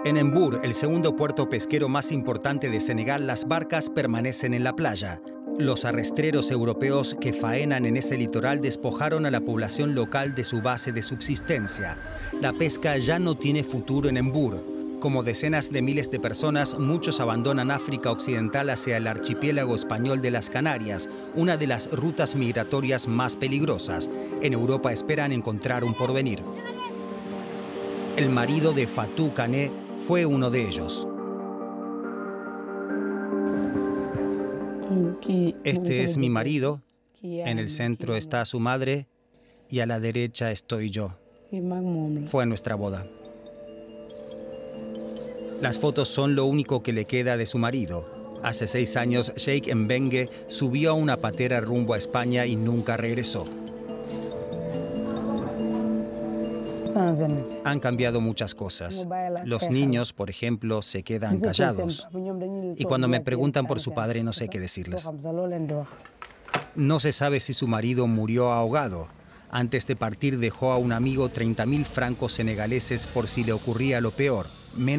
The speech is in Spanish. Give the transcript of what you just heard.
En Mbour, el segundo puerto pesquero más importante de Senegal, las barcas permanecen en la playa. Los arrastreros europeos que faenan en ese litoral despojaron a la población local de su base de subsistencia. La pesca ya no tiene futuro en Mbour. Como decenas de miles de personas, muchos abandonan África Occidental hacia el archipiélago español de las Canarias, una de las rutas migratorias más peligrosas. En Europa esperan encontrar un porvenir. El marido de Fatou Kané fue uno de ellos. Este es mi marido, en el centro está su madre y a la derecha estoy yo. Fue nuestra boda. Las fotos son lo único que le queda de su marido. Hace 6 años, Cheikh Mbengue subió a una patera rumbo a España y nunca regresó. Han cambiado muchas cosas. Los niños, por ejemplo, se quedan callados. Y cuando me preguntan por su padre, no sé qué decirles. No se sabe si su marido murió ahogado. Antes de partir dejó a un amigo 30.000 francos senegaleses por si le ocurría lo peor.